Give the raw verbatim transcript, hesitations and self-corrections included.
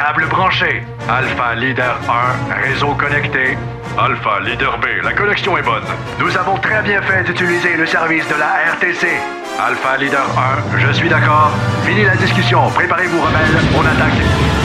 câble branché. Alpha Leader un, réseau connecté. Alpha Leader B, la connexion est bonne. Nous avons très bien fait d'utiliser le service de la R T C. Alpha Leader un, je suis d'accord. Fini la discussion, préparez-vous rebelles, on attaque.